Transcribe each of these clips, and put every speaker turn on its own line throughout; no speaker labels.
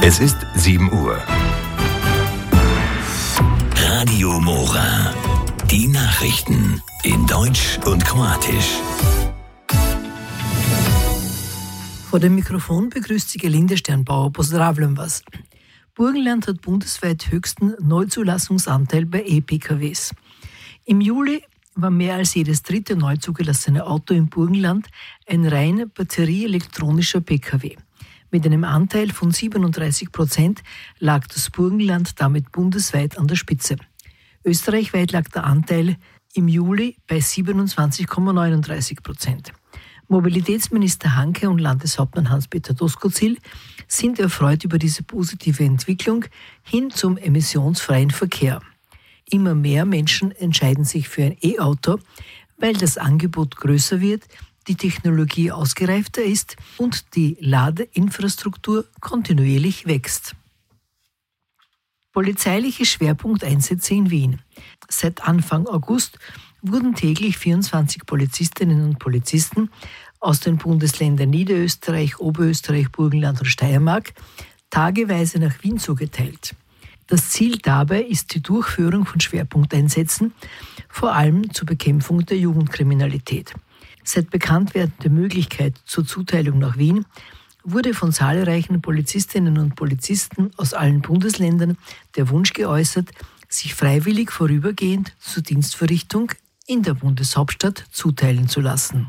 Es ist 7 Uhr.
Radio Mora. Die Nachrichten in Deutsch und Kroatisch.
Vor dem Mikrofon begrüßt sie Gelinde Sternbauer. Pozdravljam vas. Burgenland hat bundesweit höchsten Neuzulassungsanteil bei E-PKWs. Im Juli war mehr als jedes dritte neu zugelassene Auto im Burgenland ein rein batterieelektronischer PKW. Mit einem Anteil von 37% lag das Burgenland damit bundesweit an der Spitze. Österreichweit lag der Anteil im Juli bei 27,39%. Mobilitätsminister Hanke und Landeshauptmann Hans-Peter Doskozil sind erfreut über diese positive Entwicklung hin zum emissionsfreien Verkehr. Immer mehr Menschen entscheiden sich für ein E-Auto, weil das Angebot größer wird, die Technologie ausgereifter ist und die Ladeinfrastruktur kontinuierlich wächst. Polizeiliche Schwerpunkteinsätze in Wien. Seit Anfang August wurden täglich 24 Polizistinnen und Polizisten aus den Bundesländern Niederösterreich, Oberösterreich, Burgenland und Steiermark tageweise nach Wien zugeteilt. Das Ziel dabei ist die Durchführung von Schwerpunkteinsätzen, vor allem zur Bekämpfung der Jugendkriminalität. Seit Bekanntwerden der Möglichkeit zur Zuteilung nach Wien wurde von zahlreichen Polizistinnen und Polizisten aus allen Bundesländern der Wunsch geäußert, sich freiwillig vorübergehend zur Dienstverrichtung in der Bundeshauptstadt zuteilen zu lassen.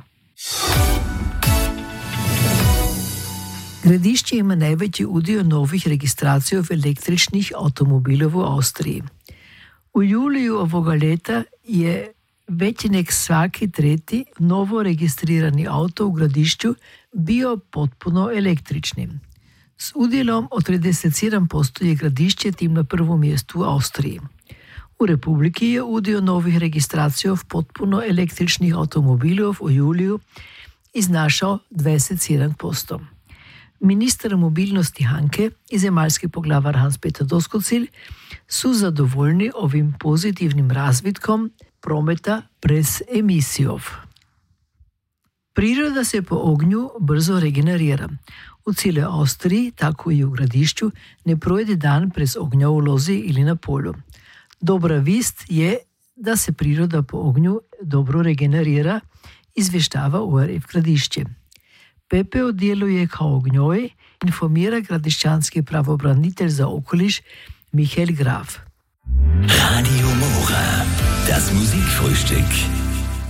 Gradišće ima najveći udio novih registracija v električnih automobila v Austriji. U juliju ovoga leta je veći nek svaki tretji novo registrirani auto u Gradišću bio potpuno električni. S udjelom od 37% je Gradišće tim na prvom mjestu u Austriji. U Republiki je udio novih registracija potpuno električnih automobilov u juliju iznašao 27%. Minister mobilnosti Hanke i zemaljski poglavar Hans-Peter Doskozil su zadovoljni ovim pozitivnim razvitkom prometa brez emisijov. Priroda se po ognju brzo regenerira. U cijeloj Austriji, tako i u Gradišću, ne projde dan brez ognja u lozi ili na polju. Dobra vist je da se priroda po ognju dobro regenerira, izvještava ORF Gradišće. Pepeo djeluje kao ognjoj, informira gradišćanski pravobranitelj za okoliš Michael Graf.
Radio Mora, das Musikfrühstück.